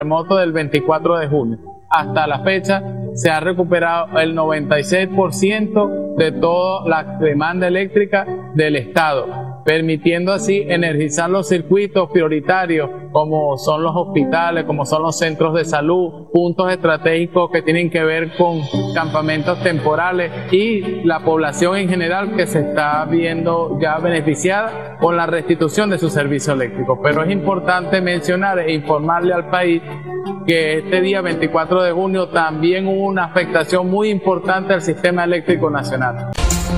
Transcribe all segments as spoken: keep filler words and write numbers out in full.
terremoto del veinticuatro de junio. Hasta la fecha se ha recuperado el noventa y seis por ciento de toda la demanda eléctrica del Estado, permitiendo así energizar los circuitos prioritarios como son los hospitales, como son los centros de salud, puntos estratégicos que tienen que ver con campamentos temporales y la población en general que se está viendo ya beneficiada con la restitución de su servicio eléctrico. Pero es importante mencionar e informarle al país que este día veinticuatro de junio también hubo una afectación muy importante al sistema eléctrico nacional.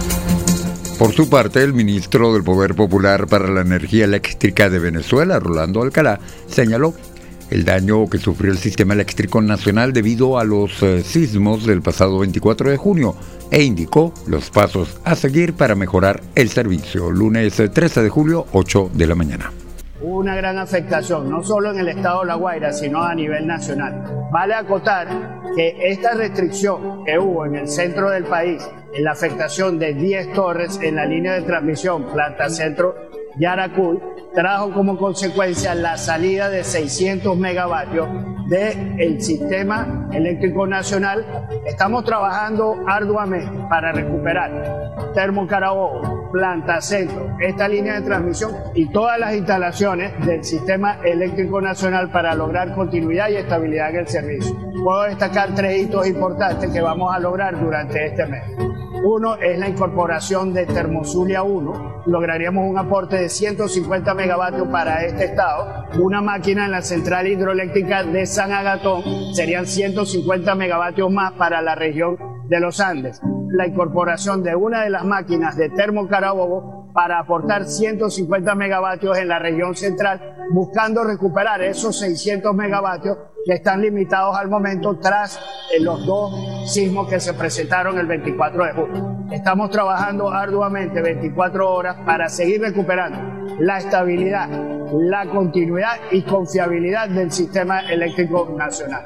Por su parte, el ministro del Poder Popular para la Energía Eléctrica de Venezuela, Rolando Alcalá, señaló el daño que sufrió el sistema eléctrico nacional debido a los eh, sismos del pasado veinticuatro de junio e indicó los pasos a seguir para mejorar el servicio. Lunes trece de julio, ocho de la mañana. Hubo una gran afectación, no solo en el estado de La Guaira, sino a nivel nacional. Vale acotar que esta restricción que hubo en el centro del país, en la afectación de diez torres en la línea de transmisión Planta Centro Yaracuy, trajo como consecuencia la salida de seiscientos megavatios del sistema eléctrico nacional. Estamos trabajando arduamente para recuperar Termo Carabobo, Planta Centro, esta línea de transmisión y todas las instalaciones del sistema eléctrico nacional para lograr continuidad y estabilidad en el servicio. Puedo destacar tres hitos importantes que vamos a lograr durante este mes. Uno es la incorporación de Termozulia uno, lograríamos un aporte de ciento cincuenta megavatios para este estado, una máquina en la central hidroeléctrica de San Agatón, serían ciento cincuenta megavatios más para la región de los Andes. La incorporación de una de las máquinas de Termo Carabobo para aportar ciento cincuenta megavatios en la región central, buscando recuperar esos seiscientos megavatios que están limitados al momento tras los dos sismos que se presentaron el veinticuatro de junio. Estamos trabajando arduamente veinticuatro horas para seguir recuperando la estabilidad, la continuidad y confiabilidad del sistema eléctrico nacional.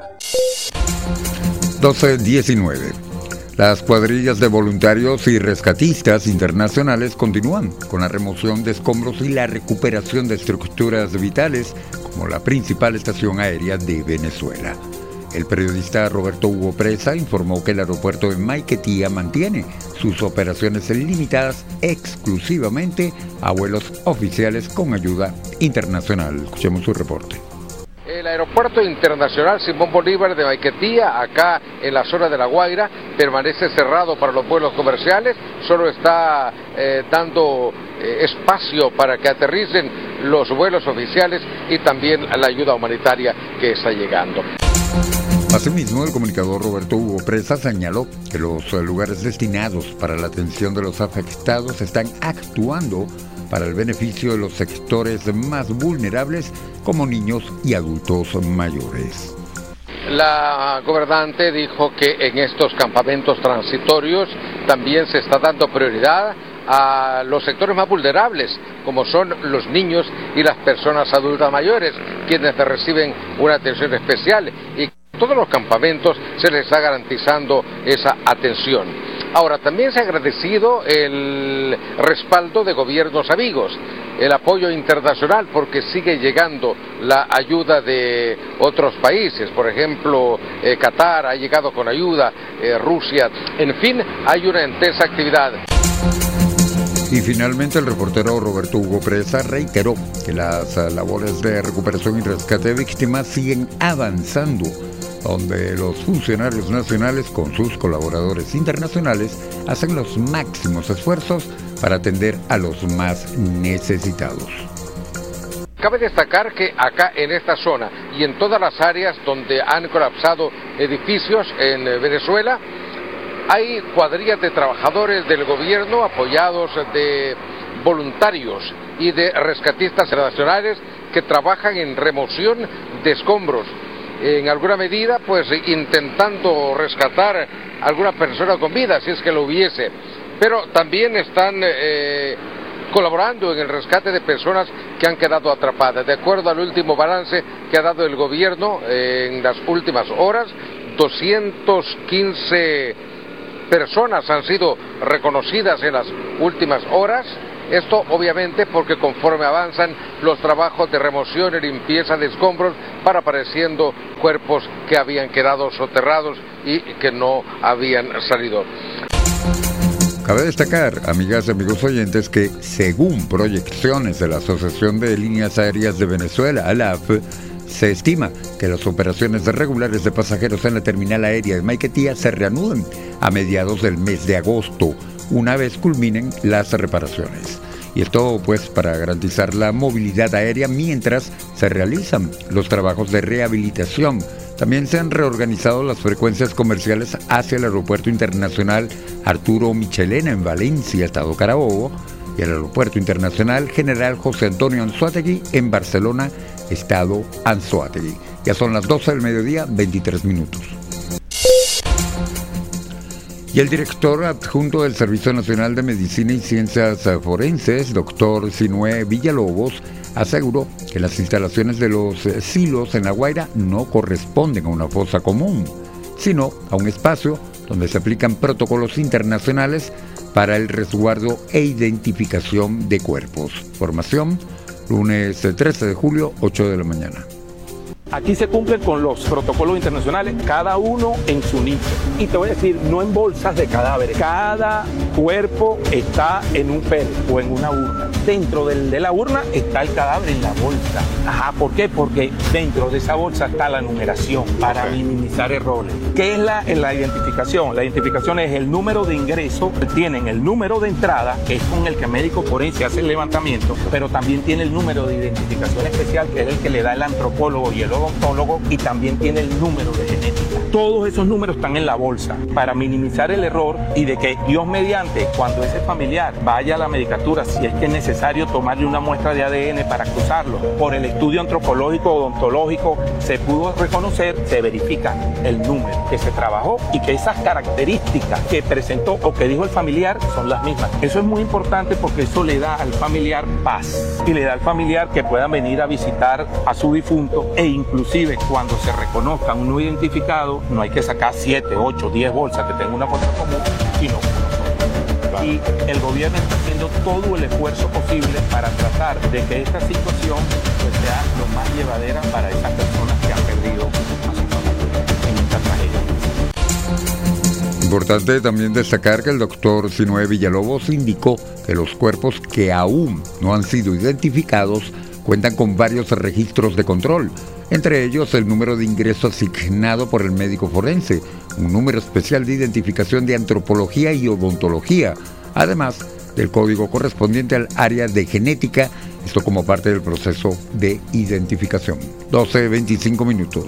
doce diecinueve. Las cuadrillas de voluntarios y rescatistas internacionales continúan con la remoción de escombros y la recuperación de estructuras vitales como la principal estación aérea de Venezuela. El periodista Roberto Hugo Presa informó que el aeropuerto de Maiquetía mantiene sus operaciones limitadas exclusivamente a vuelos oficiales con ayuda internacional. Escuchemos su reporte. El aeropuerto internacional Simón Bolívar de Maiquetía, acá en la zona de La Guaira, permanece cerrado para los vuelos comerciales, solo está eh, dando eh, espacio para que aterricen los vuelos oficiales y también la ayuda humanitaria que está llegando. Asimismo, el comunicador Roberto Hugo Presa señaló que los lugares destinados para la atención de los afectados están actuando para el beneficio de los sectores más vulnerables como niños y adultos mayores. La gobernante dijo que en estos campamentos transitorios también se está dando prioridad a los sectores más vulnerables, como son los niños y las personas adultas mayores, quienes reciben una atención especial y todos los campamentos se les está garantizando esa atención. Ahora, también se ha agradecido el respaldo de gobiernos amigos, el apoyo internacional, porque sigue llegando la ayuda de otros países, por ejemplo, eh, Qatar ha llegado con ayuda, eh, Rusia, en fin, hay una intensa actividad. Y finalmente el reportero Roberto Hugo Presa reiteró que las labores de recuperación y rescate de víctimas siguen avanzando, donde los funcionarios nacionales con sus colaboradores internacionales hacen los máximos esfuerzos para atender a los más necesitados. Cabe destacar que acá en esta zona y en todas las áreas donde han colapsado edificios en Venezuela, hay cuadrillas de trabajadores del gobierno apoyados de voluntarios y de rescatistas internacionales que trabajan en remoción de escombros. En alguna medida, pues intentando rescatar a alguna persona con vida, si es que lo hubiese, pero también están eh, colaborando en el rescate de personas que han quedado atrapadas. De acuerdo al último balance que ha dado el gobierno eh, en las últimas horas, doscientas quince personas han sido reconocidas en las últimas horas Esto obviamente porque conforme avanzan los trabajos de remoción y limpieza de escombros van apareciendo cuerpos que habían quedado soterrados y que no habían salido. Cabe destacar, amigas y amigos oyentes, que según proyecciones de la Asociación de Líneas Aéreas de Venezuela, A L A F, se estima que las operaciones regulares de pasajeros en la terminal aérea de Maiquetía se reanuden a mediados del mes de agosto, una vez culminen las reparaciones. Y esto pues para garantizar la movilidad aérea mientras se realizan los trabajos de rehabilitación. También se han reorganizado las frecuencias comerciales hacia el Aeropuerto Internacional Arturo Michelena en Valencia, Estado Carabobo, y el Aeropuerto Internacional General José Antonio Anzoátegui en Barcelona, Estado Anzoátegui. Ya son las doce del mediodía, veintitrés minutos. Y el director adjunto del Servicio Nacional de Medicina y Ciencias Forenses, doctor Sinué Villalobos, aseguró que las instalaciones de los silos en La Guaira no corresponden a una fosa común, sino a un espacio donde se aplican protocolos internacionales para el resguardo e identificación de cuerpos. Formación, lunes trece de julio, ocho de la mañana. Aquí se cumplen con los protocolos internacionales, cada uno en su nicho. Y te voy a decir, no en bolsas de cadáveres. Cada cuerpo está en un pellet o en una urna. Dentro del, de la urna está el cadáver en la bolsa. Ajá, ¿por qué? Porque dentro de esa bolsa está la numeración para minimizar errores. ¿Qué es la, la identificación? La identificación es el número de ingreso. Tienen el número de entrada, que es con el que el médico forense hace el levantamiento, pero también tiene el número de identificación especial, que es el que le da el antropólogo y el odontólogo, y también tiene el número de genética. Todos esos números están en la bolsa para minimizar el error y de que Dios mediante, cuando ese familiar vaya a la medicatura, si es que es necesario tomarle una muestra de A D N para cruzarlo, por el estudio antropológico odontológico se pudo reconocer, se verifica el número que se trabajó y que esas características que presentó o que dijo el familiar son las mismas. Eso es muy importante porque eso le da al familiar paz y le da al familiar que puedan venir a visitar a su difunto, e inclusive cuando se reconozca un no identificado no hay que sacar siete, ocho, diez bolsas que tengan una foto común, sino uno solo. Y el gobierno está haciendo todo el esfuerzo posible para tratar de que esta situación pues, sea lo más llevadera para esas personas que han perdido a su familia en esta tragedia. Importante también destacar que el doctor Sinué Villalobos indicó que los cuerpos que aún no han sido identificados cuentan con varios registros de control, entre ellos el número de ingreso asignado por el médico forense, un número especial de identificación de antropología y odontología, además del código correspondiente al área de genética, esto como parte del proceso de identificación. doce veinticinco minutos.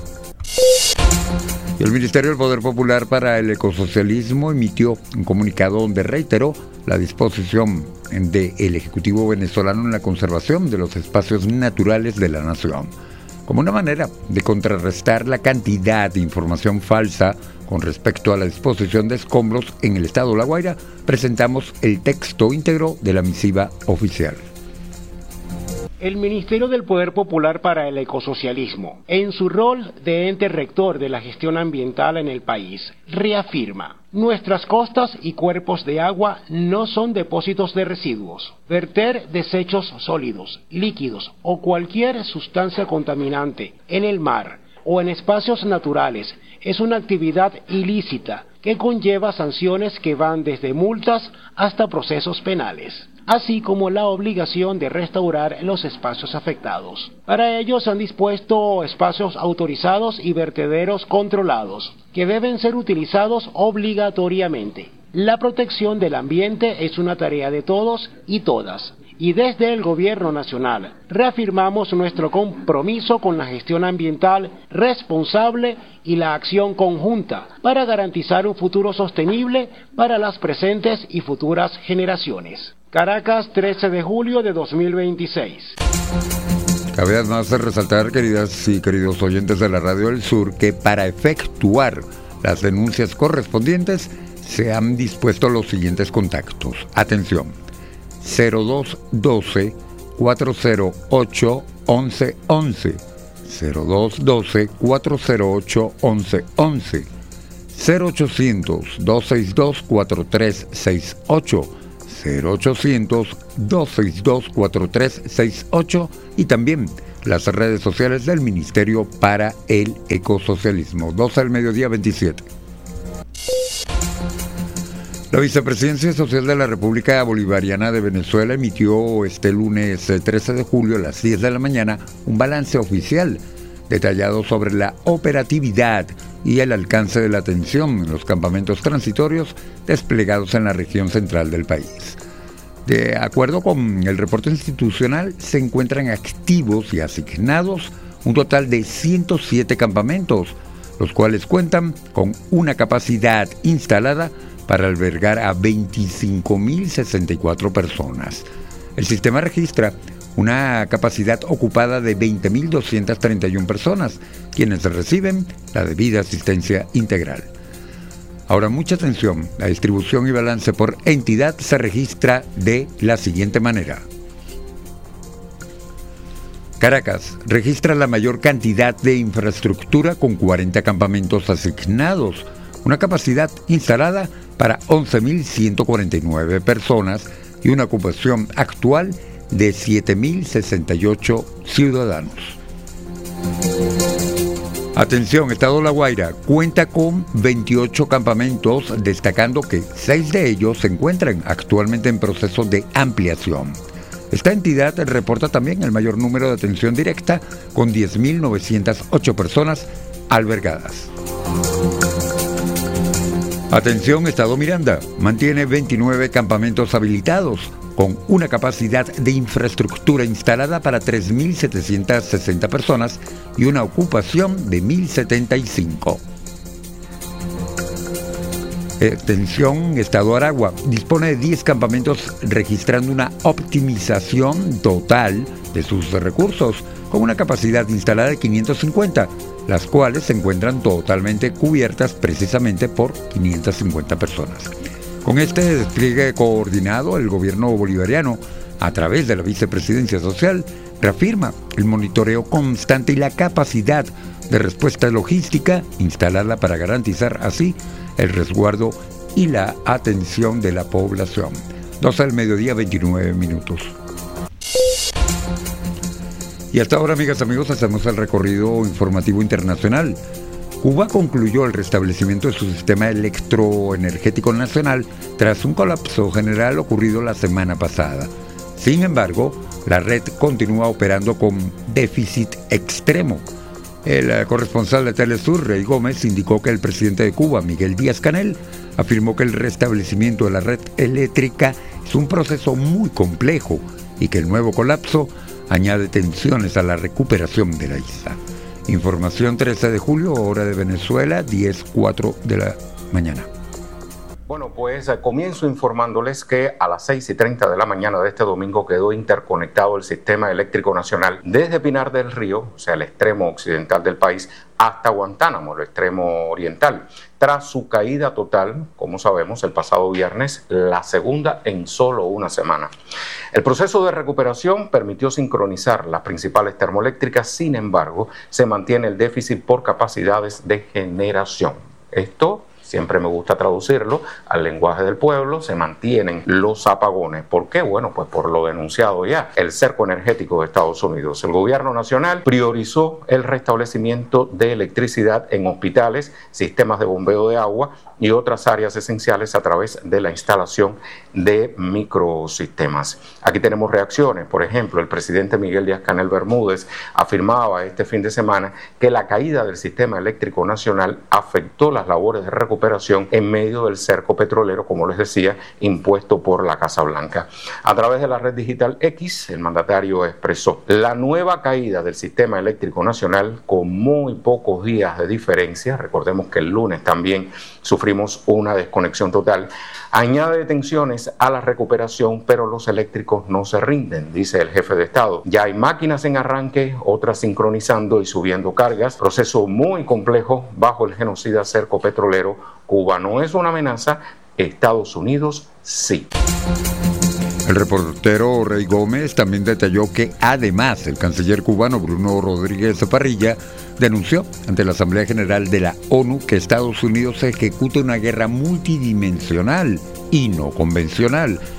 Y el Ministerio del Poder Popular para el Ecosocialismo emitió un comunicado donde reiteró la disposición del Ejecutivo venezolano en la conservación de los espacios naturales de la nación, como una manera de contrarrestar la cantidad de información falsa con respecto a la disposición de escombros en el estado de La Guaira. Presentamos el texto íntegro de la misiva oficial. El Ministerio del Poder Popular para el Ecosocialismo, en su rol de ente rector de la gestión ambiental en el país, reafirma: nuestras costas y cuerpos de agua no son depósitos de residuos. Verter desechos sólidos, líquidos o cualquier sustancia contaminante en el mar o en espacios naturales es una actividad ilícita que conlleva sanciones que van desde multas hasta procesos penales, así como la obligación de restaurar los espacios afectados. Para ello se han dispuesto espacios autorizados y vertederos controlados, que deben ser utilizados obligatoriamente. La protección del ambiente es una tarea de todos y todas, y desde el Gobierno Nacional reafirmamos nuestro compromiso con la gestión ambiental responsable y la acción conjunta para garantizar un futuro sostenible para las presentes y futuras generaciones. Caracas, trece de julio de dos mil veintiséis. Cabe además resaltar, queridas y queridos oyentes de la Radio del Sur, que para efectuar las denuncias correspondientes se han dispuesto los siguientes contactos. Atención: cero dos doce, cuatrocientos ocho, once once, cero dos doce, cuatrocientos ocho, once once, cero ochocientos, doscientos sesenta y dos, cuarenta y tres sesenta y ocho, cero ochocientos, dos seis dos, cuatro tres seis ocho y también las redes sociales del Ministerio para el Ecosocialismo. doce del mediodía, veintisiete. La Vicepresidencia Social de la República Bolivariana de Venezuela emitió este lunes trece de julio a las diez de la mañana un balance oficial detallado sobre la operatividad y el alcance de la atención en los campamentos transitorios desplegados en la región central del país. De acuerdo con el reporte institucional, se encuentran activos y asignados un total de ciento siete campamentos, los cuales cuentan con una capacidad instalada para albergar a veinticinco mil sesenta y cuatro personas. El sistema registra una capacidad ocupada de veinte mil doscientas treinta y una personas, quienes reciben la debida asistencia integral. Ahora, mucha atención, la distribución y balance por entidad se registra de la siguiente manera. Caracas registra la mayor cantidad de infraestructura con cuarenta campamentos asignados, una capacidad instalada para once mil ciento cuarenta y nueve personas y una ocupación actual de siete mil sesenta y ocho ciudadanos. Atención, Estado La Guaira cuenta con veintiocho campamentos, destacando que seis de ellos se encuentran actualmente en proceso de ampliación. Esta entidad reporta también el mayor número de atención directa, con diez mil novecientas ocho personas albergadas. Atención, Estado Miranda mantiene veintinueve campamentos habilitados, con una capacidad de infraestructura instalada para tres mil setecientas sesenta personas y una ocupación de mil setenta y cinco. Atención, Estado Aragua dispone de diez campamentos, registrando una optimización total de sus recursos, con una capacidad instalada de quinientos cincuenta, las cuales se encuentran totalmente cubiertas precisamente por quinientas cincuenta personas. Con este despliegue coordinado, el gobierno bolivariano, a través de la Vicepresidencia Social, reafirma el monitoreo constante y la capacidad de respuesta logística instalada para garantizar así el resguardo y la atención de la población. doce del mediodía, veintinueve minutos. Y hasta ahora, amigas y amigos, hacemos el recorrido informativo internacional. Cuba concluyó el restablecimiento de su sistema electroenergético nacional tras un colapso general ocurrido la semana pasada. Sin embargo, la red continúa operando con déficit extremo. El corresponsal de Telesur, Rey Gómez, indicó que el presidente de Cuba, Miguel Díaz-Canel, afirmó que el restablecimiento de la red eléctrica es un proceso muy complejo y que el nuevo colapso añade tensiones a la recuperación de la isla. Información trece de julio, hora de Venezuela, diez cuatro de la mañana. Bueno, pues comienzo informándoles que a las seis y treinta de la mañana de este domingo quedó interconectado el sistema eléctrico nacional desde Pinar del Río, o sea, el extremo occidental del país, hasta Guantánamo, el extremo oriental. Tras su caída total, como sabemos, el pasado viernes, la segunda en solo una semana. El proceso de recuperación permitió sincronizar las principales termoeléctricas, sin embargo, se mantiene el déficit por capacidades de generación. Esto siempre me gusta traducirlo al lenguaje del pueblo, se mantienen los apagones. ¿Por qué? Bueno, pues por lo denunciado ya, el cerco energético de Estados Unidos. El gobierno nacional priorizó el restablecimiento de electricidad en hospitales, sistemas de bombeo de agua y otras áreas esenciales a través de la instalación de microsistemas. Aquí tenemos reacciones. Por ejemplo, el presidente Miguel Díaz-Canel Bermúdez afirmaba este fin de semana que la caída del sistema eléctrico nacional afectó las labores de recuperación recuperación en medio del cerco petrolero, como les decía, impuesto por la Casa Blanca. A través de la red digital X, el mandatario expresó: la nueva caída del sistema eléctrico nacional, con muy pocos días de diferencia, recordemos que el lunes también sufrimos una desconexión total, añade tensiones a la recuperación, pero los eléctricos no se rinden, dice el jefe de Estado. Ya hay máquinas en arranque, otras sincronizando y subiendo cargas, proceso muy complejo bajo el genocida cerco petrolero. Cuba no es una amenaza, Estados Unidos sí. El reportero Rey Gómez también detalló que además el canciller cubano Bruno Rodríguez Parrilla denunció ante la Asamblea General de la ONU que Estados Unidos ejecuta una guerra multidimensional y no convencional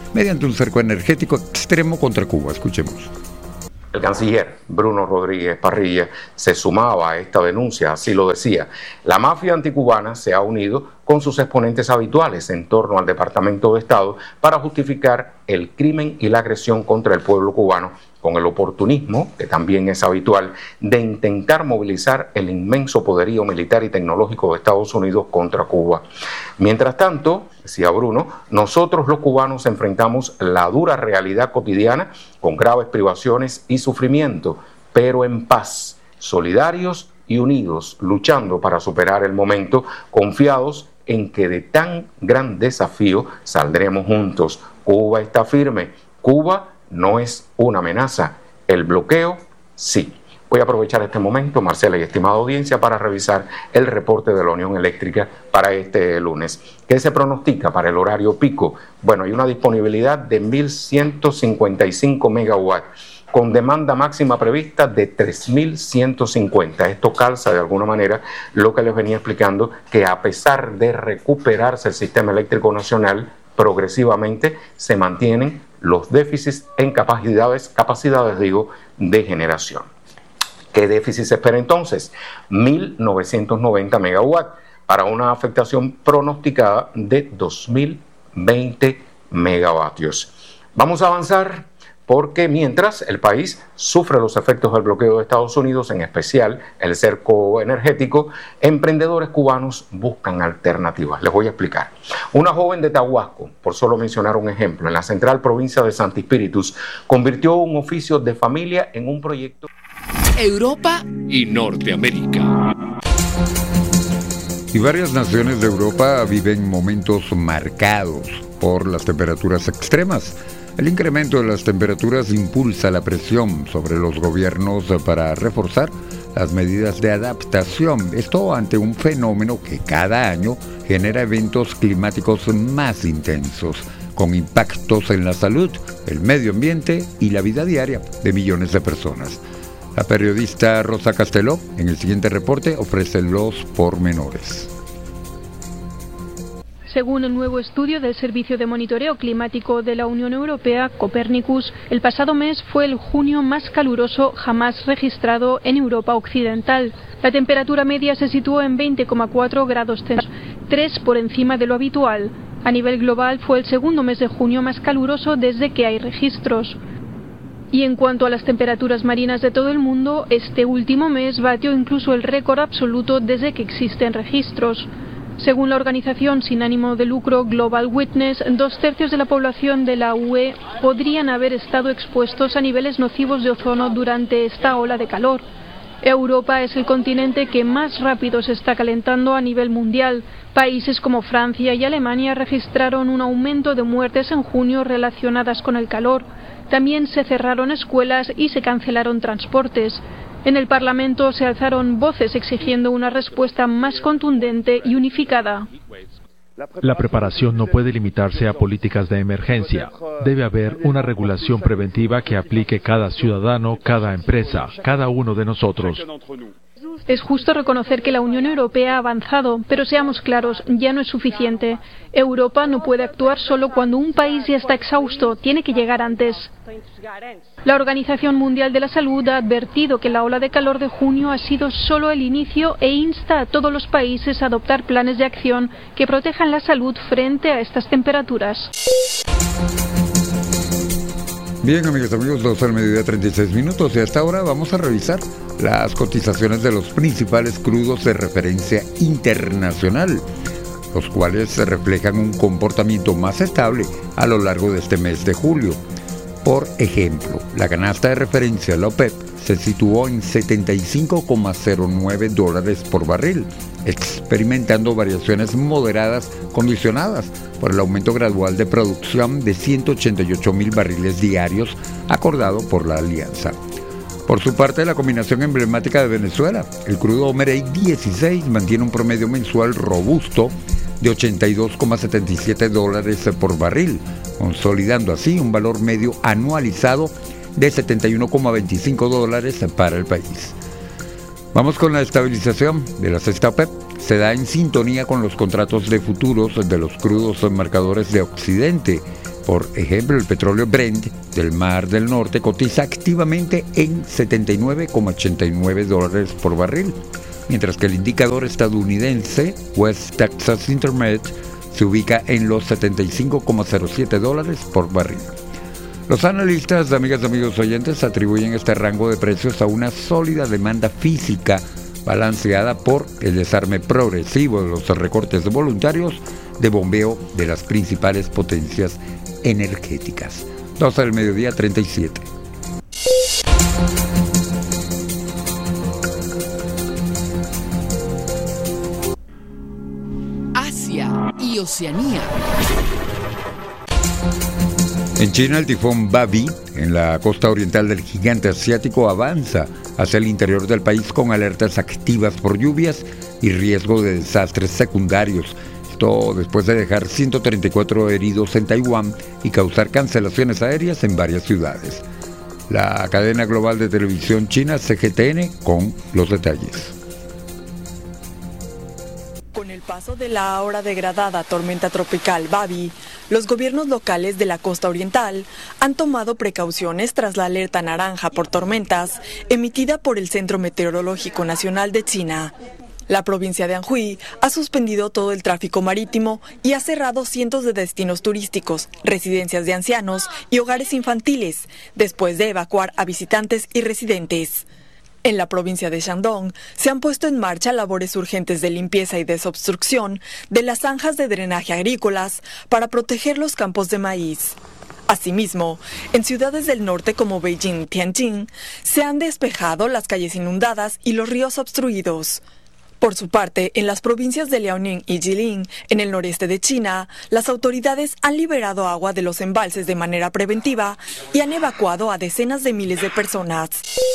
mediante un cerco energético extremo contra Cuba. Escuchemos. El canciller Bruno Rodríguez Parrilla se sumaba a esta denuncia, así lo decía. La mafia anticubana se ha unido con sus exponentes habituales en torno al Departamento de Estado para justificar el crimen y la agresión contra el pueblo cubano, con el oportunismo, que también es habitual, de intentar movilizar el inmenso poderío militar y tecnológico de Estados Unidos contra Cuba. Mientras tanto, decía Bruno, nosotros los cubanos enfrentamos la dura realidad cotidiana con graves privaciones y sufrimiento, pero en paz, solidarios y unidos, luchando para superar el momento, confiados en que de tan gran desafío saldremos juntos. Cuba está firme, Cuba no es una amenaza, el bloqueo sí. Voy a aprovechar este momento, Marcela y estimada audiencia, para revisar el reporte de la Unión Eléctrica para este lunes. ¿Qué se pronostica para el horario pico? Bueno, hay una disponibilidad de mil ciento cincuenta y cinco megawatts, con demanda máxima prevista de tres mil ciento cincuenta. Esto calza de alguna manera lo que les venía explicando, que a pesar de recuperarse el sistema eléctrico nacional, progresivamente se mantienen los déficits en capacidades, capacidades digo, de generación. ¿Qué déficit se espera entonces? mil novecientos noventa megawatts para una afectación pronosticada de dos mil veinte megavatios. Vamos a avanzar porque mientras el país sufre los efectos del bloqueo de Estados Unidos, en especial el cerco energético, emprendedores cubanos buscan alternativas. Les voy a explicar. Una joven de Tahuasco, por solo mencionar un ejemplo, en la central provincia de Santi Espíritus, convirtió un oficio de familia en un proyecto. Europa y Norteamérica. Y varias naciones de Europa viven momentos marcados por las temperaturas extremas. El incremento de las temperaturas impulsa la presión sobre los gobiernos para reforzar las medidas de adaptación. Esto ante un fenómeno que cada año genera eventos climáticos más intensos, con impactos en la salud, el medio ambiente y la vida diaria de millones de personas. La periodista Rosa Casteló, en el siguiente reporte, ofrece los pormenores. Según el nuevo estudio del Servicio de Monitoreo Climático de la Unión Europea, Copernicus, el pasado mes fue el junio más caluroso jamás registrado en Europa Occidental. La temperatura media se situó en veinte coma cuatro grados Celsius, tres por encima de lo habitual. A nivel global fue el segundo mes de junio más caluroso desde que hay registros. Y en cuanto a las temperaturas marinas de todo el mundo, este último mes batió incluso el récord absoluto desde que existen registros. Según la organización sin ánimo de lucro Global Witness, dos tercios de la población de la U E podrían haber estado expuestos a niveles nocivos de ozono durante esta ola de calor. Europa es el continente que más rápido se está calentando a nivel mundial. Países como Francia y Alemania registraron un aumento de muertes en junio relacionadas con el calor. También se cerraron escuelas y se cancelaron transportes. En el Parlamento se alzaron voces exigiendo una respuesta más contundente y unificada. La preparación no puede limitarse a políticas de emergencia. Debe haber una regulación preventiva que aplique cada ciudadano, cada empresa, cada uno de nosotros. Es justo reconocer que la Unión Europea ha avanzado, pero seamos claros, ya no es suficiente. Europa no puede actuar solo cuando un país ya está exhausto, tiene que llegar antes. La Organización Mundial de la Salud ha advertido que la ola de calor de junio ha sido solo el inicio e insta a todos los países a adoptar planes de acción que protejan la salud frente a estas temperaturas. Bien, amigos, amigos, doce al mediodía, treinta y seis minutos, y hasta ahora vamos a revisar las cotizaciones de los principales crudos de referencia internacional, los cuales reflejan un comportamiento más estable a lo largo de este mes de julio. Por ejemplo, la canasta de referencia, la OPEP, se situó en setenta y cinco coma cero nueve dólares por barril, experimentando variaciones moderadas condicionadas por el aumento gradual de producción de ciento ochenta y ocho mil barriles diarios acordado por la alianza. Por su parte, la combinación emblemática de Venezuela, el crudo Omerey dieciséis, mantiene un promedio mensual robusto de ochenta y dos coma setenta y siete dólares por barril, consolidando así un valor medio anualizado de setenta y uno coma veinticinco dólares para el país. Vamos con la estabilización de la cesta OPEP. Se da en sintonía con los contratos de futuros de los crudos marcadores de Occidente, Por ejemplo, el petróleo Brent del Mar del Norte cotiza activamente en setenta y nueve coma ochenta y nueve dólares por barril, mientras que el indicador estadounidense West Texas Intermediate se ubica en los setenta y cinco coma cero siete dólares por barril. Los analistas, amigas y amigos oyentes, atribuyen este rango de precios a una sólida demanda física balanceada por el desarme progresivo de los recortes voluntarios de bombeo de las principales potencias energéticas. doce del mediodía, treinta y siete. Asia y Oceanía. En China, el tifón Babi, en la costa oriental del gigante asiático, avanza hacia el interior del país con alertas activas por lluvias y riesgo de desastres secundarios. Esto después de dejar ciento treinta y cuatro heridos en Taiwán y causar cancelaciones aéreas en varias ciudades. La cadena global de televisión china C G T N con los detalles. Con el paso de la ahora degradada tormenta tropical Babi, los gobiernos locales de la costa oriental han tomado precauciones tras la alerta naranja por tormentas emitida por el Centro Meteorológico Nacional de China. La provincia de Anhui ha suspendido todo el tráfico marítimo y ha cerrado cientos de destinos turísticos, residencias de ancianos y hogares infantiles, después de evacuar a visitantes y residentes. En la provincia de Shandong se han puesto en marcha labores urgentes de limpieza y desobstrucción de las zanjas de drenaje agrícolas para proteger los campos de maíz. Asimismo, en ciudades del norte como Beijing y Tianjin, se han despejado las calles inundadas y los ríos obstruidos. Por su parte, en las provincias de Liaoning y Jilin, en el noreste de China, las autoridades han liberado agua de los embalses de manera preventiva y han evacuado a decenas de miles de personas.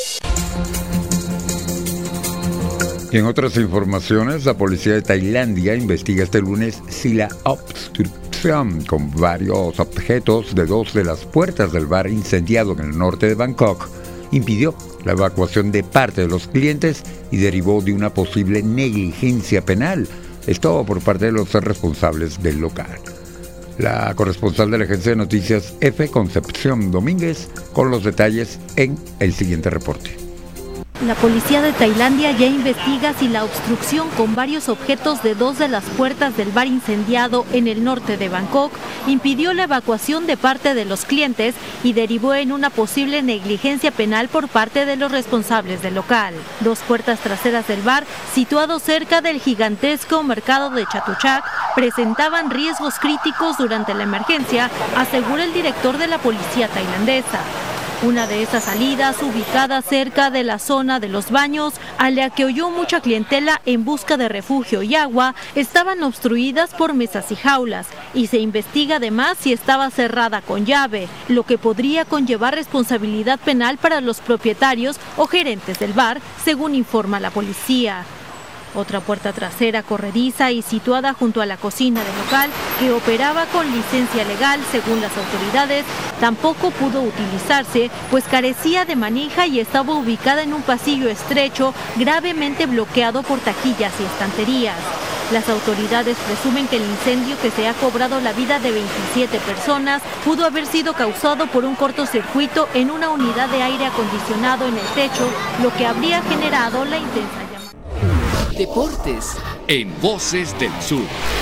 Y en otras informaciones, la policía de Tailandia investiga este lunes si la obstrucción con varios objetos de dos de las puertas del bar incendiado en el norte de Bangkok impidió la evacuación de parte de los clientes y derivó de una posible negligencia penal. Esto por parte de los responsables del local. La corresponsal de la agencia de noticias F, Concepción Domínguez, con los detalles en el siguiente reporte. La policía de Tailandia ya investiga si la obstrucción con varios objetos de dos de las puertas del bar incendiado en el norte de Bangkok impidió la evacuación de parte de los clientes y derivó en una posible negligencia penal por parte de los responsables del local. Dos puertas traseras del bar, situado cerca del gigantesco mercado de Chatuchak, presentaban riesgos críticos durante la emergencia, asegura el director de la policía tailandesa. Una de esas salidas, ubicada cerca de la zona de los baños, a la que huyó mucha clientela en busca de refugio y agua, estaban obstruidas por mesas y jaulas, y se investiga además si estaba cerrada con llave, lo que podría conllevar responsabilidad penal para los propietarios o gerentes del bar, según informa la policía. Otra puerta trasera corrediza y situada junto a la cocina del local, que operaba con licencia legal según las autoridades, tampoco pudo utilizarse, pues carecía de manija y estaba ubicada en un pasillo estrecho, gravemente bloqueado por taquillas y estanterías. Las autoridades presumen que el incendio, que se ha cobrado la vida de veintisiete personas, pudo haber sido causado por un cortocircuito en una unidad de aire acondicionado en el techo, lo que habría generado la intensa llamada. Deportes en Voces del Sur.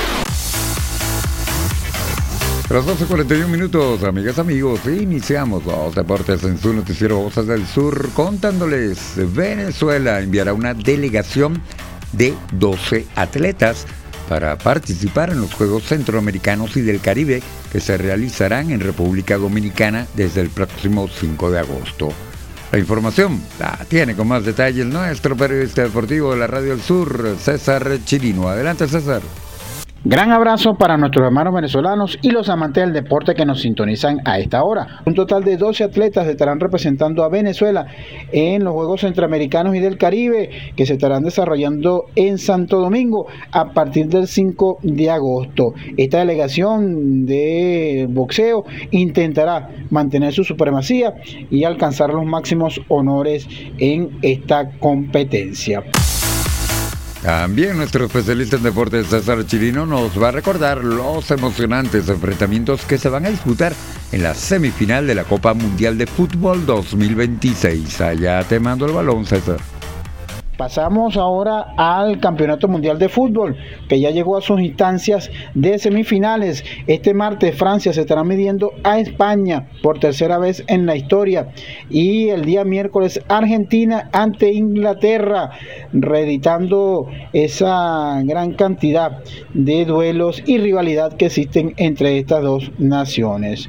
A las doce cuarenta y un minutos, amigas, amigos, iniciamos los deportes en su noticiero Voces del Sur, contándoles: Venezuela enviará una delegación de doce atletas para participar en los Juegos Centroamericanos y del Caribe, que se realizarán en República Dominicana desde el próximo cinco de agosto. La información la tiene con más detalles nuestro periodista deportivo de la Radio del Sur, César Chirino. Adelante, César. Gran abrazo para nuestros hermanos venezolanos y los amantes del deporte que nos sintonizan a esta hora. Un total de doce atletas estarán representando a Venezuela en los Juegos Centroamericanos y del Caribe, que se estarán desarrollando en Santo Domingo a partir del cinco de agosto. Esta delegación de boxeo intentará mantener su supremacía y alcanzar los máximos honores en esta competencia. También nuestro especialista en deportes César Chirino nos va a recordar los emocionantes enfrentamientos que se van a disputar en la semifinal de la Copa Mundial de Fútbol dos mil veintiséis. Allá te mando el balón, César. Pasamos ahora al Campeonato Mundial de Fútbol, que ya llegó a sus instancias de semifinales. Este martes Francia se estará midiendo a España por tercera vez en la historia. Y el día miércoles Argentina ante Inglaterra, reeditando esa gran cantidad de duelos y rivalidad que existen entre estas dos naciones.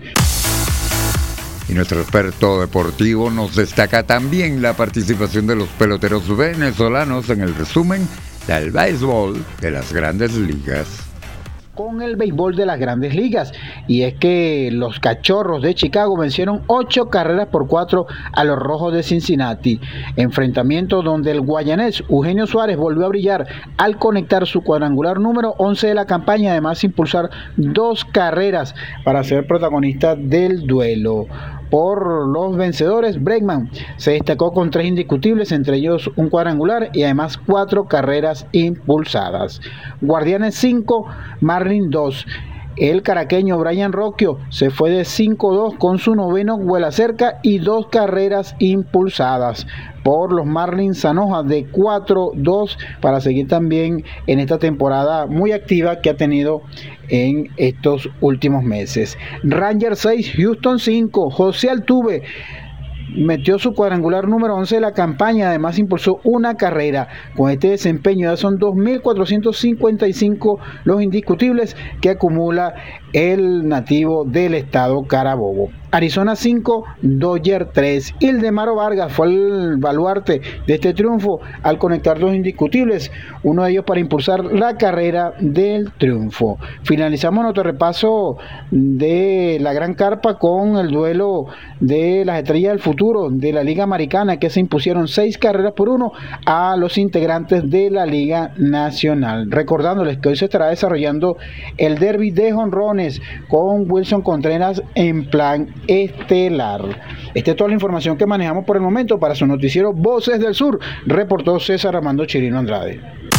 Y nuestro experto deportivo nos destaca también la participación de los peloteros venezolanos en el resumen del béisbol de las Grandes Ligas. Con el béisbol de las Grandes Ligas, y es que los Cachorros de Chicago vencieron ocho carreras por cuatro a los Rojos de Cincinnati, enfrentamiento donde el guayanés Eugenio Suárez volvió a brillar al conectar su cuadrangular número once de la campaña, además impulsar dos carreras para ser protagonista del duelo. Por los vencedores, Bregman se destacó con tres indiscutibles, entre ellos un cuadrangular y además cuatro carreras impulsadas. Guardianes cinco, Marlins dos. El caraqueño Brian Rocchio se fue de cinco dos con su noveno vuela cerca y dos carreras impulsadas. Por los Marlins, Sanoja de cuatro dos para seguir también en esta temporada muy activa que ha tenido en estos últimos meses. Rangers seis, Houston cinco. José Altuve metió su cuadrangular número once de la campaña, además impulsó una carrera. Con este desempeño ya son dos mil cuatrocientos cincuenta y cinco los indiscutibles que acumula el nativo del estado Carabobo. Arizona cinco, Dodger tres. Ildemaro Vargas fue el baluarte de este triunfo al conectar dos indiscutibles, uno de ellos para impulsar la carrera del triunfo. Finalizamos nuestro repaso de la Gran Carpa con el duelo de las estrellas del futuro de la Liga Americana, que se impusieron seis carreras por uno a los integrantes de la Liga Nacional. Recordándoles que hoy se estará desarrollando el derbi de jonrones con Wilson Contreras en plan estelar. Esta es toda la información que manejamos por el momento. Para su noticiero Voces del Sur, reportó César Armando Chirino Andrade.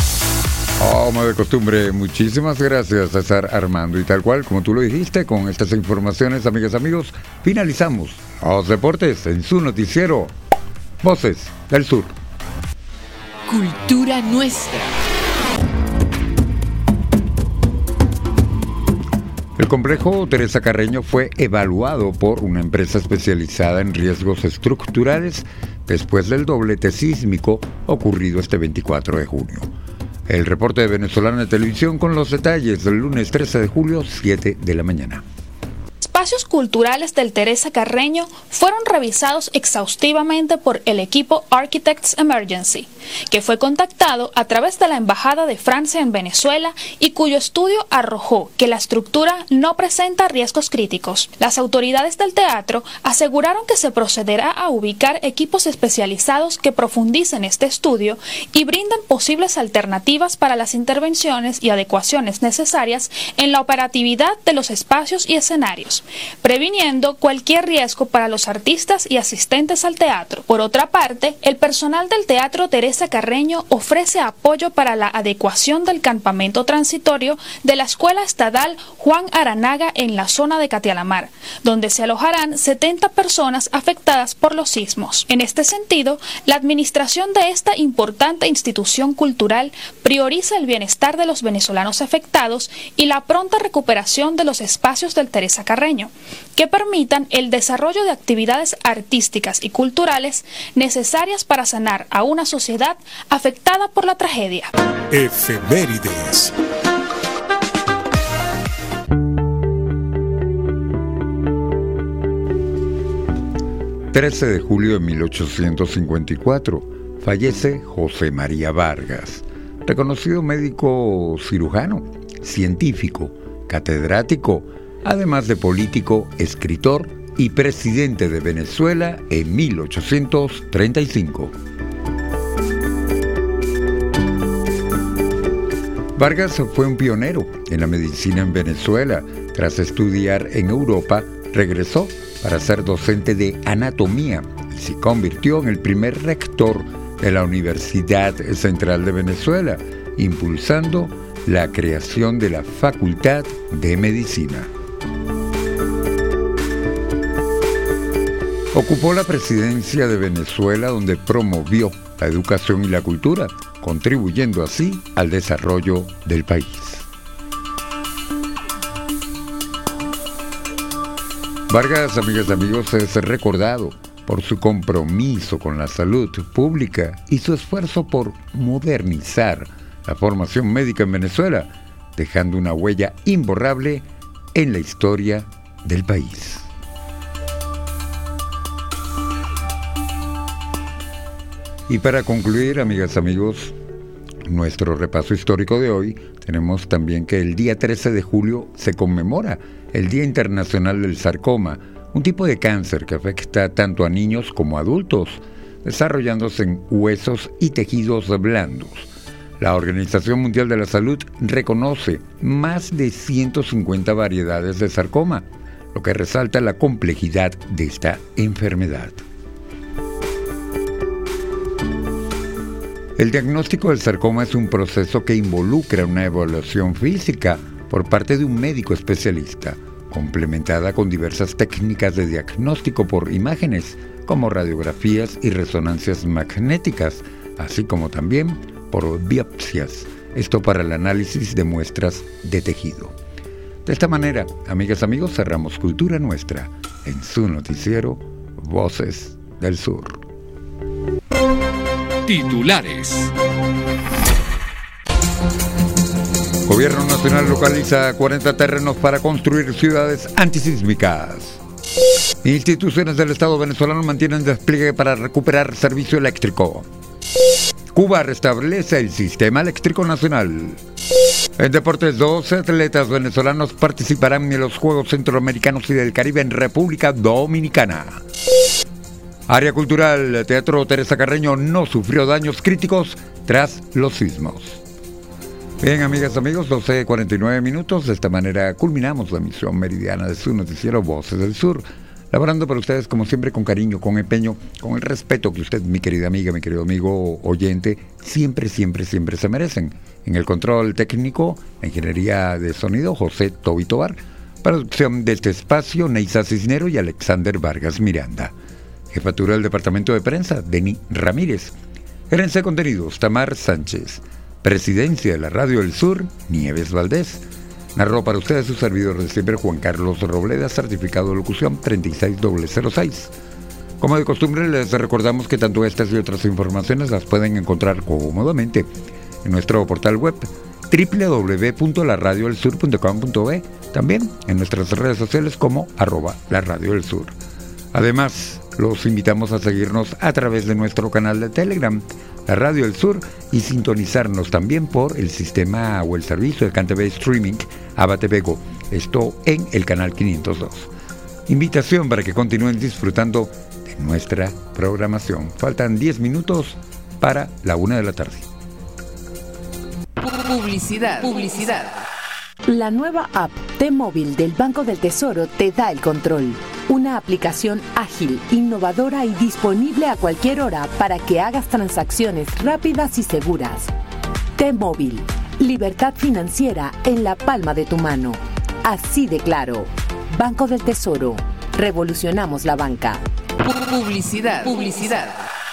Como de costumbre, muchísimas gracias, César Armando. Y tal cual, como tú lo dijiste, con estas informaciones, amigas, amigos, finalizamos los deportes en su noticiero Voces del Sur. Cultura nuestra. El complejo Teresa Carreño fue evaluado por una empresa especializada en riesgos estructurales después del doblete sísmico ocurrido este veinticuatro de junio. El reporte de Venezolana de Televisión con los detalles del lunes trece de julio, siete de la mañana. Espacios culturales del Teresa Carreño fueron revisados exhaustivamente por el equipo Architects Emergency, que fue contactado a través de la Embajada de Francia en Venezuela y cuyo estudio arrojó que la estructura no presenta riesgos críticos. Las autoridades del teatro aseguraron que se procederá a ubicar equipos especializados que profundicen este estudio y brinden posibles alternativas para las intervenciones y adecuaciones necesarias en la operatividad de los espacios y escenarios, previniendo cualquier riesgo para los artistas y asistentes al teatro. Por otra parte, el personal del Teatro Teresa Carreño ofrece apoyo para la adecuación del campamento transitorio de la Escuela Estatal Juan Aranaga en la zona de Catialamar, donde se alojarán setenta personas afectadas por los sismos. En este sentido, la administración de esta importante institución cultural prioriza el bienestar de los venezolanos afectados y la pronta recuperación de los espacios del Teresa Carreño, que permitan el desarrollo de actividades artísticas y culturales necesarias para sanar a una sociedad afectada por la tragedia. Efemérides. trece de julio de mil ochocientos cincuenta y cuatro, fallece José María Vargas, reconocido médico cirujano, científico, catedrático, además de político, escritor y presidente de Venezuela en mil ochocientos treinta y cinco. Vargas fue un pionero en la medicina en Venezuela. Tras estudiar en Europa, regresó para ser docente de anatomía y se convirtió en el primer rector de la Universidad Central de Venezuela, impulsando la creación de la Facultad de Medicina. Ocupó la presidencia de Venezuela, donde promovió la educación y la cultura, contribuyendo así al desarrollo del país. Vargas, amigas y amigos, es recordado por su compromiso con la salud pública y su esfuerzo por modernizar la formación médica en Venezuela, dejando una huella imborrable en la historia del país. Y para concluir, amigas y amigos, nuestro repaso histórico de hoy, tenemos también que el día trece de julio se conmemora el Día Internacional del Sarcoma, un tipo de cáncer que afecta tanto a niños como a adultos, desarrollándose en huesos y tejidos blandos. La Organización Mundial de la Salud reconoce más de ciento cincuenta variedades de sarcoma, lo que resalta la complejidad de esta enfermedad. El diagnóstico del sarcoma es un proceso que involucra una evaluación física por parte de un médico especialista, complementada con diversas técnicas de diagnóstico por imágenes, como radiografías y resonancias magnéticas, así como también por biopsias, esto para el análisis de muestras de tejido. De esta manera, amigas y amigos, cerramos Cultura Nuestra en su noticiero Voces del Sur. Titulares. Gobierno Nacional localiza cuarenta terrenos para construir ciudades antisísmicas. Instituciones del Estado venezolano mantienen despliegue para recuperar servicio eléctrico. Cuba restablece el sistema eléctrico nacional. En deportes, doce atletas venezolanos participarán en los Juegos Centroamericanos y del Caribe en República Dominicana. Área cultural, Teatro Teresa Carreño no sufrió daños críticos tras los sismos. Bien, amigas y amigos, doce cuarenta y nueve minutos. De esta manera culminamos la emisión meridiana de su noticiero Voces del Sur, laborando para ustedes como siempre con cariño, con empeño, con el respeto que usted, mi querida amiga, mi querido amigo oyente, siempre, siempre, siempre se merecen. En el control técnico, la ingeniería de sonido, José Toby Tobar. Producción de este espacio, Neisa Cisnero y Alexander Vargas Miranda. Jefatura del Departamento de Prensa, Denis Ramírez. Gerencia de Contenidos, Tamar Sánchez. Presidencia de la Radio del Sur, Nieves Valdés. Narró para ustedes su servidor de siempre, Juan Carlos Robleda, certificado de locución treinta y seis cero cero seis. Como de costumbre, les recordamos que tanto estas y otras informaciones las pueden encontrar cómodamente en nuestro portal web doble u doble u doble u punto la radio del sur punto com punto be, también en nuestras redes sociales como arroba la radio del sur. Además, los invitamos a seguirnos a través de nuestro canal de Telegram, La Radio del Sur, y sintonizarnos también por el sistema o el servicio de CanTV Streaming Abatevego, esto en el canal quinientos dos. Invitación para que continúen disfrutando de nuestra programación. Faltan diez minutos para la una de la tarde. Publicidad. Publicidad. La nueva app T-Móvil del Banco del Tesoro te da el control. Una aplicación ágil, innovadora y disponible a cualquier hora para que hagas transacciones rápidas y seguras. T-Móvil, libertad financiera en la palma de tu mano. Así de claro. Banco del Tesoro. Revolucionamos la banca. Publicidad. Publicidad.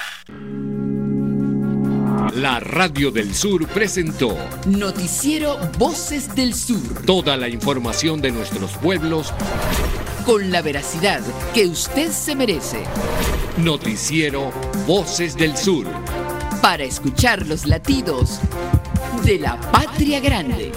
La Radio del Sur presentó Noticiero Voces del Sur. Toda la información de nuestros pueblos con la veracidad que usted se merece. Noticiero Voces del Sur. Para escuchar los latidos de la patria grande.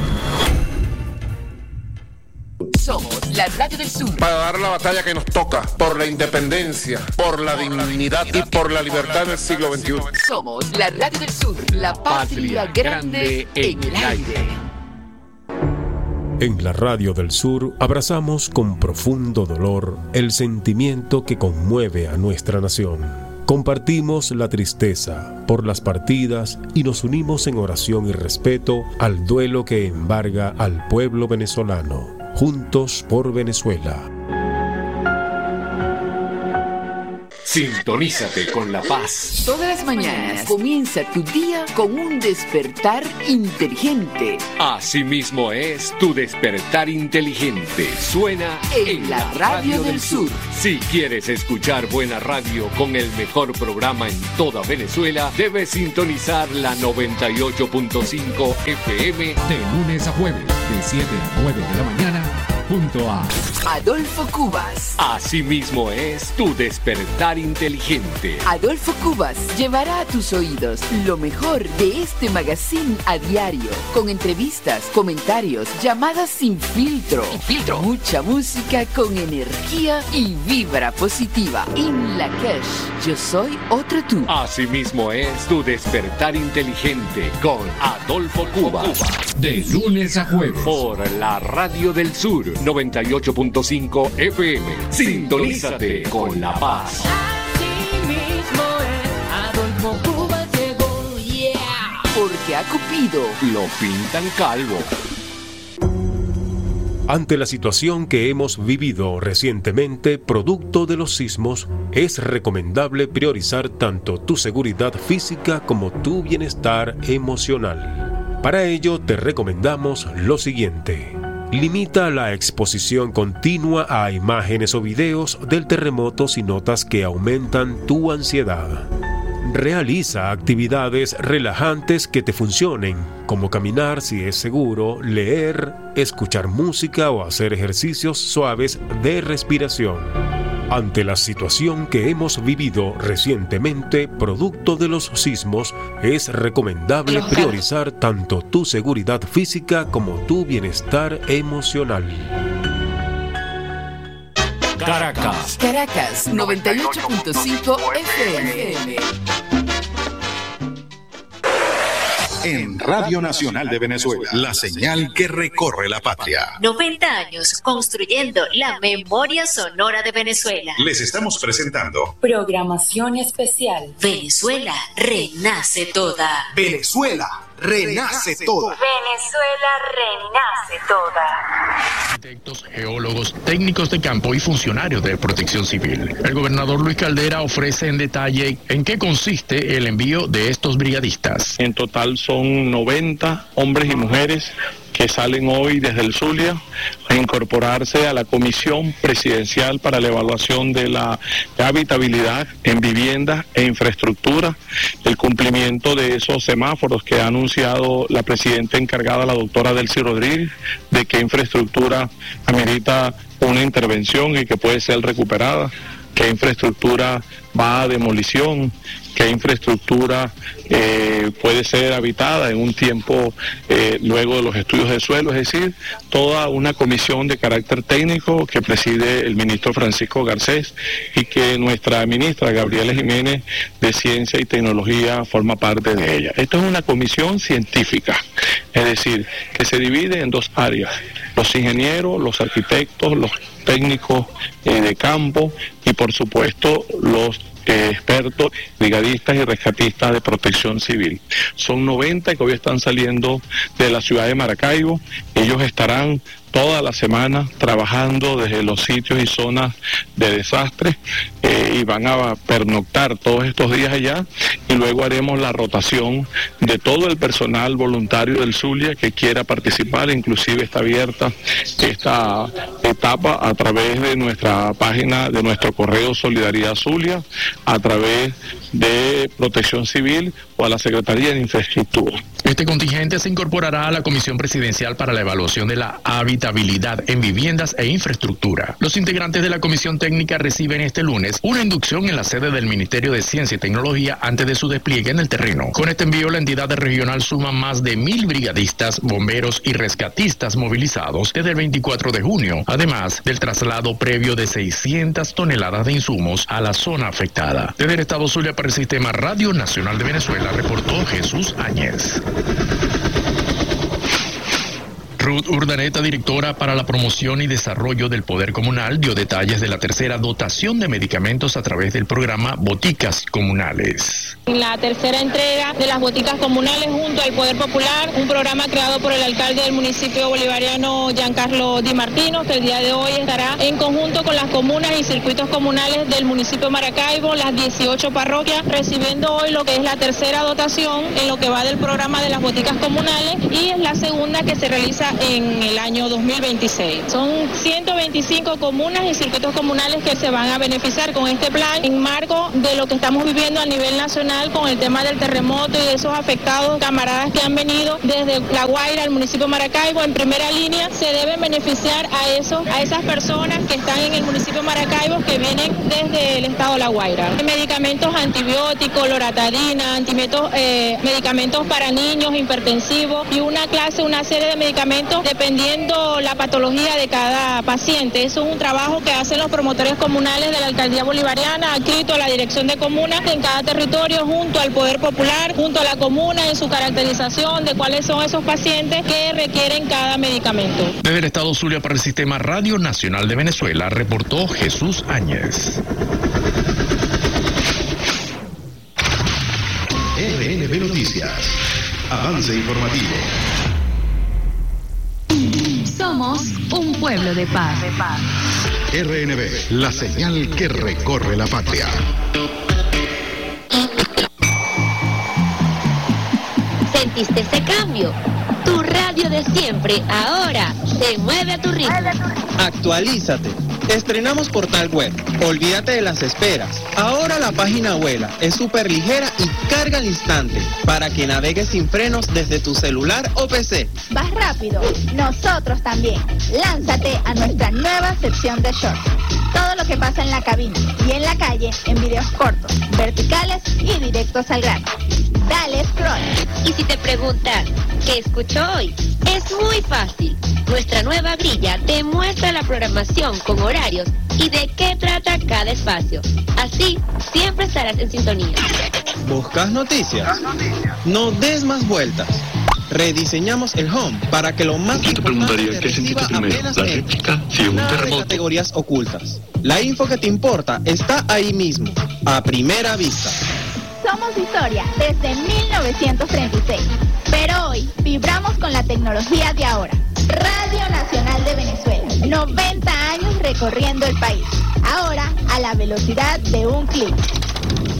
Somos la Radio del Sur. Para dar la batalla que nos toca por la independencia, por la dignidad y por la libertad del siglo veintiuno. Somos la Radio del Sur, la patria grande en el aire. En la Radio del Sur abrazamos con profundo dolor el sentimiento que conmueve a nuestra nación. Compartimos la tristeza por las partidas y nos unimos en oración y respeto al duelo que embarga al pueblo venezolano. Juntos por Venezuela. Sintonízate con La Paz. Todas las mañanas comienza tu día con un despertar inteligente. Asimismo es tu despertar inteligente. Suena en la Radio del Sur. Si quieres escuchar buena radio con el mejor programa en toda Venezuela, debes sintonizar la noventa y ocho punto cinco F M de lunes a jueves, de siete a nueve de la mañana. Junto a Adolfo Cubas. Asimismo es tu despertar inteligente. Adolfo Cubas llevará a tus oídos lo mejor de este magazine a diario, con entrevistas, comentarios, llamadas sin filtro, sin filtro, mucha música con energía y vibra positiva. In la Cash, yo soy otro tú. Asimismo es tu despertar inteligente con Adolfo Cubas. De lunes a jueves por la Radio del Sur noventa y ocho punto cinco F M. Sintonízate con La Paz. Porque a Cupido lo pintan calvo. Ante la situación que hemos vivido recientemente, producto de los sismos, es recomendable priorizar tanto tu seguridad física como tu bienestar emocional. Para ello, te recomendamos lo siguiente. Limita la exposición continua a imágenes o videos del terremoto si notas que aumentan tu ansiedad. Realiza actividades relajantes que te funcionen, como caminar si es seguro, leer, escuchar música o hacer ejercicios suaves de respiración. Ante la situación que hemos vivido recientemente, producto de los sismos, es recomendable priorizar tanto tu seguridad física como tu bienestar emocional. Caracas. Caracas, noventa y ocho punto cinco F M. En Radio Nacional de Venezuela, la señal que recorre la patria. noventa años construyendo la memoria sonora de Venezuela. Les estamos presentando programación especial. Venezuela renace toda. Venezuela renace toda. Venezuela renace toda. Arquitectos, geólogos, técnicos de campo y funcionarios de protección civil. El gobernador Luis Caldera ofrece en detalle en qué consiste el envío de estos brigadistas. En total son noventa hombres y mujeres que salen hoy desde el Zulia a incorporarse a la Comisión Presidencial para la Evaluación de la Habitabilidad en Viviendas e Infraestructura, el cumplimiento de esos semáforos que ha anunciado la presidenta encargada, la doctora Delcy Rodríguez, de que infraestructura amerita una intervención y que puede ser recuperada, que infraestructura va a demolición, que infraestructura eh, puede ser habitada en un tiempo eh, luego de los estudios de suelo, es decir, toda una comisión de carácter técnico que preside el ministro Francisco Garcés y que nuestra ministra Gabriela Jiménez de Ciencia y Tecnología forma parte de ella. Esto es una comisión científica, es decir, que se divide en dos áreas, los ingenieros, los arquitectos, los técnicos eh, de campo y por supuesto los Eh, expertos, brigadistas y rescatistas de protección civil. Son noventa que hoy están saliendo de la ciudad de Maracaibo. Ellos estarán toda la semana trabajando desde los sitios y zonas de desastre eh, y van a pernoctar todos estos días allá y luego haremos la rotación de todo el personal voluntario del Zulia que quiera participar. Inclusive está abierta esta etapa a través de nuestra página, de nuestro correo Solidaridad Zulia, a través de Protección Civil o a la Secretaría de Infraestructura. Este contingente se incorporará a la Comisión Presidencial para la Evaluación de la Habitabilidad en Viviendas e Infraestructura. Los integrantes de la Comisión Técnica reciben este lunes una inducción en la sede del Ministerio de Ciencia y Tecnología antes de su despliegue en el terreno. Con este envío, la entidad regional suma más de mil brigadistas, bomberos y rescatistas movilizados desde el veinticuatro de junio, además del traslado previo de seiscientas toneladas de insumos a la zona afectada. Desde el Estado Zulia para el Sistema Radio Nacional de Venezuela, reportó Jesús Áñez. Ruth Urdaneta, directora para la promoción y desarrollo del Poder Comunal, dio detalles de la tercera dotación de medicamentos a través del programa Boticas Comunales. La tercera entrega de las boticas comunales junto al Poder Popular, un programa creado por el alcalde del municipio bolivariano, Giancarlo Di Martino, que el día de hoy estará en conjunto con las comunas y circuitos comunales del municipio Maracaibo, las dieciocho parroquias, recibiendo hoy lo que es la tercera dotación en lo que va del programa de las boticas comunales, y es la segunda que se realiza en el año dos mil veintiséis. Son ciento veinticinco comunas y circuitos comunales que se van a beneficiar con este plan en marco de lo que estamos viviendo a nivel nacional con el tema del terremoto y de esos afectados, camaradas que han venido desde La Guaira, el municipio Maracaibo, en primera línea. Se deben beneficiar a esos, a esas personas que están en el municipio Maracaibo, que vienen desde el estado de La Guaira. Medicamentos antibióticos, loratadina, antimetos, eh, medicamentos para niños, hipertensivos, y una clase, una serie de medicamentos dependiendo la patología de cada paciente. Eso es un trabajo que hacen los promotores comunales de la alcaldía bolivariana, adscrito a la dirección de comunas en cada territorio, junto al Poder Popular, junto a la comuna, en su caracterización de cuáles son esos pacientes que requieren cada medicamento. Desde el estado Zulia para el Sistema Radio Nacional de Venezuela, reportó Jesús Áñez. R N B Noticias. Avance informativo. Somos un pueblo de paz. R N B, la señal que recorre la patria. ¿Sentiste ese cambio? Tu radio de siempre ahora se mueve a tu ritmo. Actualízate. Estrenamos portal web. Olvídate de las esperas. Ahora la página vuela, es súper ligera y carga al instante para que navegues sin frenos desde tu celular o P C. ¿Vas rápido? Nosotros también. Lánzate a nuestra nueva sección de shorts. Todo lo que pasa en la cabina y en la calle en videos cortos, verticales y directos al grano. Dale scroll. Y si te preguntas, ¿qué escucho hoy? Es muy fácil. Nuestra nueva grilla te muestra la programación con horarios y de qué trata cada espacio. Así, siempre estarás en sintonía. ¿Buscas noticias? No des más vueltas. Rediseñamos el home para que lo más importante te reciba apenas entres. Nada de categorías ocultas. La info que te importa está ahí mismo, a primera vista. Somos historia desde mil novecientos treinta y seis, pero hoy vibramos con la tecnología de ahora. Radio Nacional de Venezuela, noventa años recorriendo el país, ahora a la velocidad de un clic.